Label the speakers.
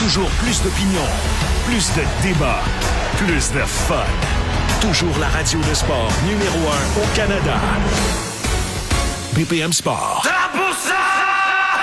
Speaker 1: Toujours plus d'opinion, plus de débats, plus de fun. Toujours la radio de sport numéro 1 au Canada. BPM Sport.